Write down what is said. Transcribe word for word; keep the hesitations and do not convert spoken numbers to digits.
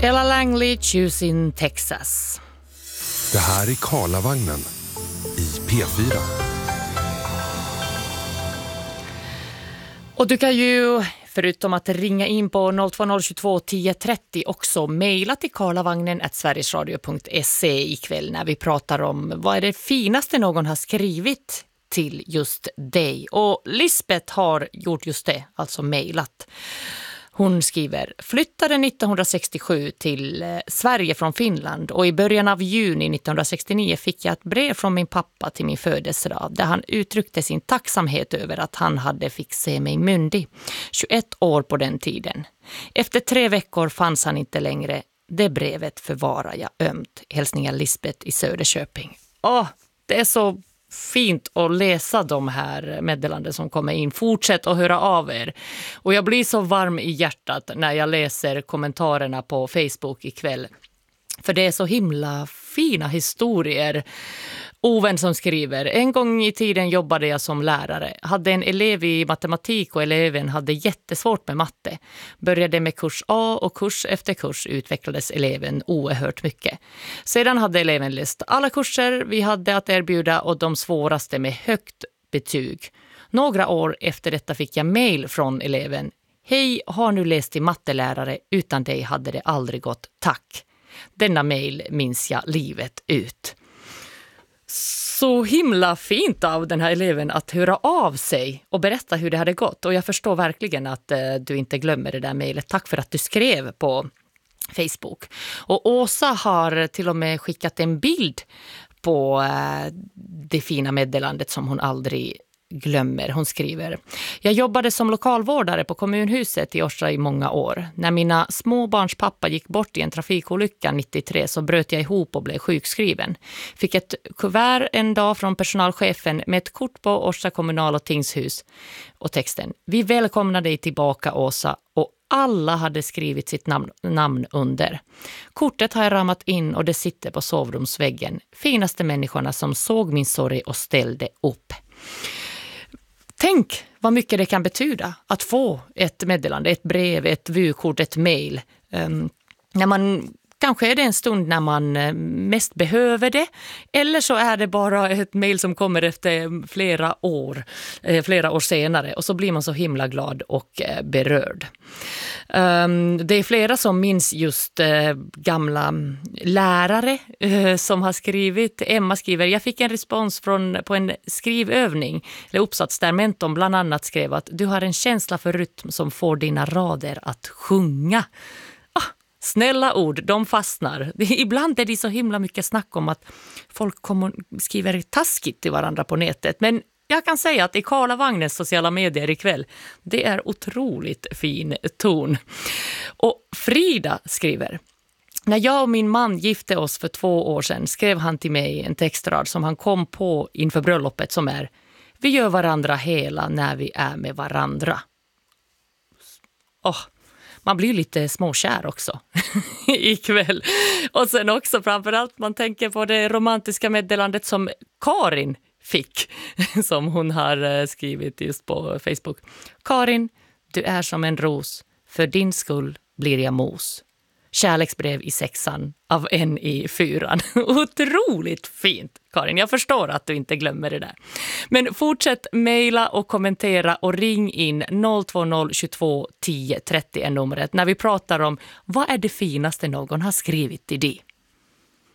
Ella Langley, Choosing Texas. Det här är Karlavagnen i P fyra. Och du kan ju, förutom att ringa in på noll två noll två tio trettio, också mejla till karlavagnen at sverigesradio punkt se ikväll när vi pratar om vad är det finaste någon har skrivit till just dig. Och Lisbeth har gjort just det, alltså mejlat. Hon skriver: flyttade nittonhundrasextiosju till eh, Sverige från Finland och i början av juni nittonhundrasextionio fick jag ett brev från min pappa till min födelsedag där han uttryckte sin tacksamhet över att han hade fick se mig myndig. tjugoett år på den tiden. Efter tre veckor fanns han inte längre. Det brevet förvarar jag ömt. Hälsningar Lisbeth i Söderköping. Åh, det är så fint att läsa de här meddelanden som kommer in. Fortsätt att höra av er. Och jag blir så varm i hjärtat när jag läser kommentarerna på Facebook ikväll. För det är så himla fina historier. Oven som skriver: en gång i tiden jobbade jag som lärare. Hade en elev i matematik och eleven hade jättesvårt med matte. Började med kurs A och kurs efter kurs utvecklades eleven oerhört mycket. Sedan hade eleven läst alla kurser vi hade att erbjuda och de svåraste med högt betyg. Några år efter detta fick jag mejl från eleven. Hej, har nu läst till mattelärare. Utan dig hade det aldrig gått. Tack. Denna mejl minns jag livet ut. Så himla fint av den här eleven att höra av sig och berätta hur det hade gått. Och jag förstår verkligen att eh, du inte glömmer det där mejlet. Tack för att du skrev på Facebook. Och Åsa har till och med skickat en bild på eh, det fina meddelandet som hon aldrig glömmer. Hon skriver: jag jobbade som lokalvårdare på kommunhuset i Orsa i många år. När mina småbarns pappa gick bort i en trafikolycka nittiotre så bröt jag ihop och blev sjukskriven. Fick ett kuvert en dag från personalchefen med ett kort på Orsa kommunal- och tingshus och texten: vi välkomnar dig tillbaka, Åsa, och alla hade skrivit sitt namn, namn under. Kortet har jag ramat in och det sitter på sovrumsväggen. Finaste människorna som såg min sorg och ställde upp. Tänk vad mycket det kan betyda att få ett meddelande, ett brev, ett vykort, ett mejl. Um, när man, kanske är det en stund när man mest behöver det. Eller så är det bara ett mejl som kommer efter flera år, flera år senare. Och så blir man så himla glad och berörd. Um, det är flera som minns just uh, gamla lärare uh, som har skrivit. Emma skriver: jag fick en respons från, på en skrivövning eller uppsats där mentorn bland annat skrev att du har en känsla för rytm som får dina rader att sjunga. Ah, snälla ord, de fastnar. Ibland är det så himla mycket snack om att folk kommer, skriver taskigt till varandra på nätet, men jag kan säga att i Karlavagnens sociala medier ikväll, det är otroligt fin ton. Och Frida skriver: när jag och min man gifte oss för två år sedan skrev han till mig en textrad som han kom på inför bröllopet som är: vi gör varandra hela när vi är med varandra. Åh, man blir lite småkär också ikväll. Och sen också framförallt man tänker på det romantiska meddelandet som Karin fick, som hon har skrivit just på Facebook. Karin, du är som en ros. För din skull blir jag mos. Kärleksbrev i sexan av en i fyran. Otroligt fint, Karin. Jag förstår att du inte glömmer det där. Men fortsätt mejla och kommentera och ring in noll två noll två tio trettio är numret när vi pratar om vad är det finaste någon har skrivit till dig.